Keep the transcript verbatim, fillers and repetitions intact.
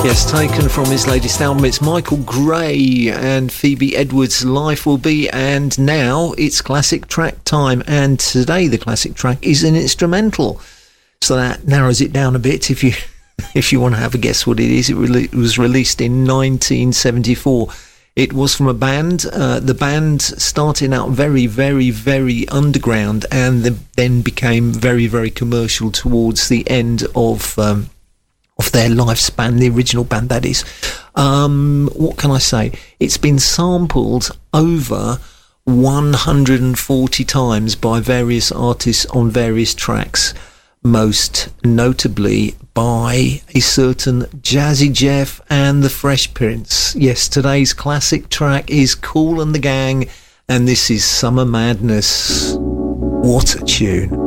Yes, taken from his latest album. It's Michael Gray and Phoebe Edwards' Life Will Be, and now it's classic track time, and today the classic track is an instrumental, so that narrows it down a bit. If you if you want to have a guess what it is, it, re- it was released in nineteen seventy-four. It was from a band, uh, the band starting out very, very, very underground, and the, then became very, very commercial towards the end of um, of their lifespan, the original band, that is. Um, what can I say? It's been sampled over one hundred forty times by various artists on various tracks, most notably by a certain Jazzy Jeff and the Fresh Prince. Yes, today's classic track is Kool and the Gang, and this is Summer Madness. What a tune.